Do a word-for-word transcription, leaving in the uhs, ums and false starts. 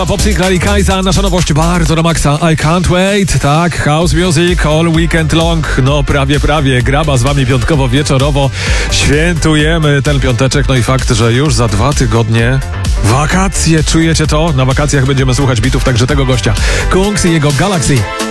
Popsy Clary Kajsa, nasza nowość bardzo na maksa. I can't wait, tak, house music all weekend long. No prawie, prawie, graba z wami piątkowo, wieczorowo. Świętujemy ten piąteczek, no i fakt, że już za dwa tygodnie wakacje, czujecie to? Na wakacjach będziemy słuchać bitów także tego gościa. Kungs i jego Galaxy.